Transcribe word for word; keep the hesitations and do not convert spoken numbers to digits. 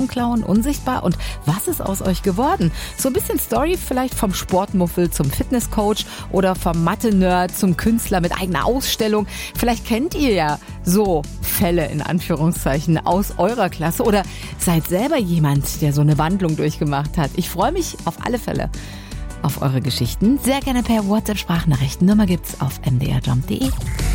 Affenclown unsichtbar und was ist aus euch geworden? So ein bisschen Story vielleicht vom Sportmuffel zum Fitnesscoach oder vom Mathe-Nerd zum Künstler mit eigener Ausstellung. Vielleicht kennt ihr ja so Fälle in Anführungszeichen aus eurer Klasse oder seid selber jemand, der so eine Wandlung durchgemacht hat. Ich freue mich auf alle Fälle auf eure Geschichten. Sehr gerne per WhatsApp-Sprachnachrichten. Nummer gibt's auf m d r jump punkt d e.